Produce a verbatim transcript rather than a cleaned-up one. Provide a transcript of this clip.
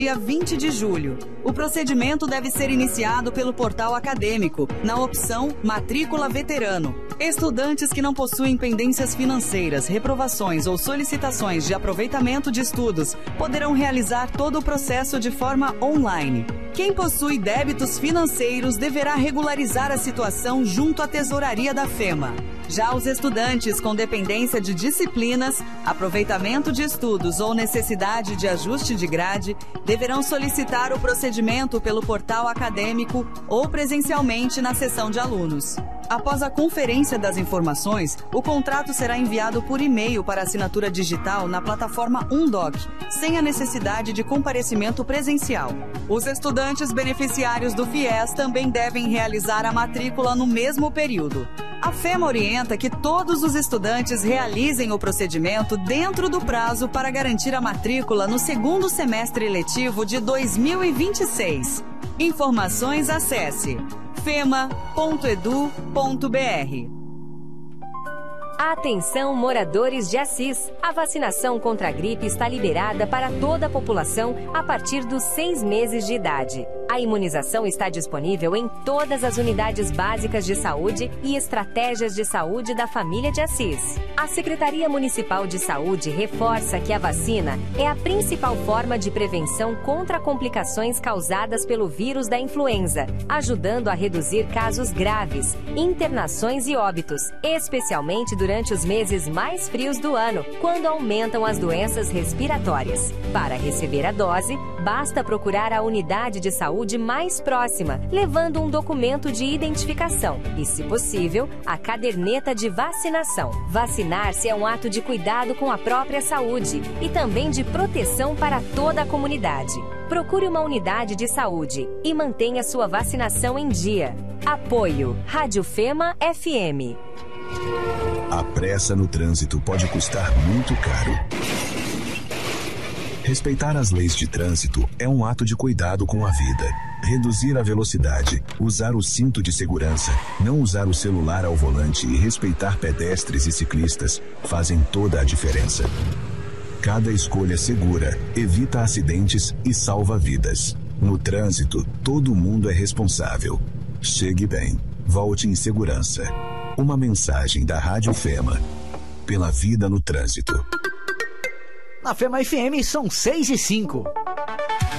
Dia vinte de julho. O procedimento deve ser iniciado pelo portal acadêmico, na opção Matrícula Veterano. Estudantes que não possuem pendências financeiras, reprovações ou solicitações de aproveitamento de estudos poderão realizar todo o processo de forma online. Quem possui débitos financeiros deverá regularizar a situação junto à Tesouraria da FEMA. Já os estudantes com dependência de disciplinas, aproveitamento de estudos ou necessidade de ajuste de grade deverão solicitar o procedimento pelo portal acadêmico ou presencialmente na seção de alunos. Após a conferência das informações, o contrato será enviado por e-mail para assinatura digital na plataforma Undoc, sem a necessidade de comparecimento presencial. Os estudantes beneficiários do FIES também devem realizar a matrícula no mesmo período. A FEMA orienta que todos os estudantes realizem o procedimento dentro do prazo para garantir a matrícula no segundo semestre letivo de dois mil e vinte e seis. Informações, acesse fema ponto edu ponto br. Atenção, moradores de Assis! A vacinação contra a gripe está liberada para toda a população a partir dos seis meses de idade. A imunização está disponível em todas as unidades básicas de saúde e estratégias de saúde da família de Assis. A Secretaria Municipal de Saúde reforça que a vacina é a principal forma de prevenção contra complicações causadas pelo vírus da influenza, ajudando a reduzir casos graves, internações e óbitos, especialmente durante os meses mais frios do ano, quando aumentam as doenças respiratórias. Para receber a dose, basta procurar a unidade de saúde mais próxima, levando um documento de identificação e, se possível, a caderneta de vacinação. Vacinar-se é um ato de cuidado com a própria saúde e também de proteção para toda a comunidade. Procure uma unidade de saúde e mantenha sua vacinação em dia. Apoio Rádio Fema F M. A pressa no trânsito pode custar muito caro. Respeitar as leis de trânsito é um ato de cuidado com a vida. Reduzir a velocidade, usar o cinto de segurança, não usar o celular ao volante e respeitar pedestres e ciclistas fazem toda a diferença. Cada escolha segura evita acidentes e salva vidas. No trânsito, todo mundo é responsável. Chegue bem, volte em segurança. Uma mensagem da Rádio Fema. Pela vida no trânsito. Na Fema F M são seis e cinco.